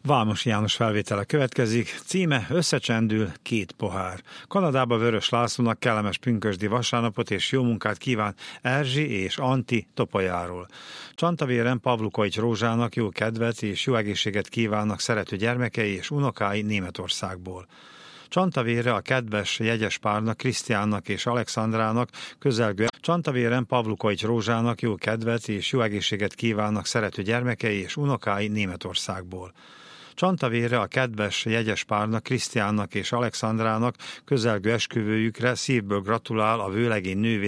Vámos János felvétele következik, címe Összecsendül két pohár. Kanadába Vörös Lászlónak kellemes pünkösdi vasárnapot és jó munkát kíván Erzsi és Anti Topolyáról. Csantavéren Pavlukovics Rózsának jó kedvet és jó egészséget kívánnak szerető gyermekei és unokái Németországból. Csantavére a kedves jegyes párnak, Krisztiánnak és Alexandrának közelgő Csantavéren Pavlukovics Rózsának jó kedvet és jó egészséget kívánnak szerető gyermekei és unokái Németországból. Csantavére a kedves jegyes párnak, Krisztiánnak és Alexandrának közelgő esküvőjükre szívből gratulál a vőlegény nővér